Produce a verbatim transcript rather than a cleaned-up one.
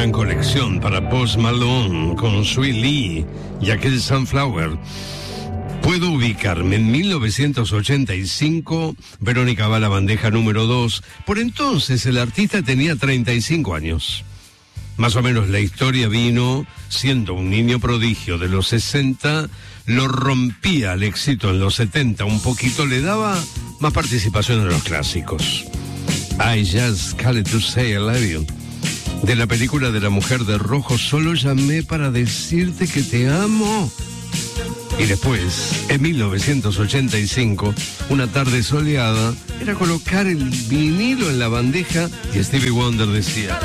gran colección para Post Malone con Sweet Lee y aquel Sunflower. Puedo ubicarme en mil novecientos ochenta y cinco, Verónica va a la bandeja número dos. Por entonces el artista tenía treinta y cinco años. Más o menos la historia vino siendo un niño prodigio de los sesenta, lo rompía al éxito en los setenta, un poquito le daba más participación en los clásicos. I just called to say I love you. De la película de la mujer de rojo, solo llamé para decirte que te amo. Y después, en mil novecientos ochenta y cinco, una tarde soleada, era colocar el vinilo en la bandeja y Stevie Wonder decía...